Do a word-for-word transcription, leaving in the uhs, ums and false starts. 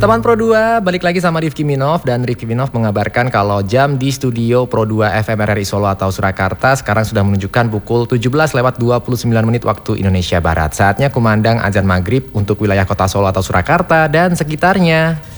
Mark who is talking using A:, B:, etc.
A: Teman Pro dua, balik lagi sama Rifki Minov. Dan Rifki Minov mengabarkan kalau jam di studio Pro dua F M R R I Solo atau Surakarta sekarang sudah menunjukkan pukul tujuh belas lewat dua puluh sembilan menit waktu Indonesia Barat. Saatnya kumandang azan maghrib untuk wilayah kota Solo atau Surakarta dan sekitarnya.